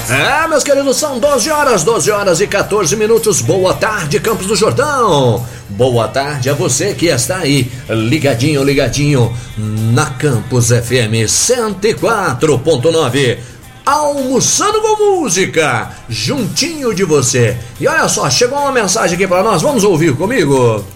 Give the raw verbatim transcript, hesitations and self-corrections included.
É, meus queridos, são doze horas, doze horas e quatorze minutos. Boa tarde, Campos do Jordão. Boa tarde a você que está aí, ligadinho, ligadinho, na Campos F M cento e quatro ponto nove. Almoçando com música, juntinho de você. E olha só, chegou uma mensagem aqui para nós, vamos ouvir comigo?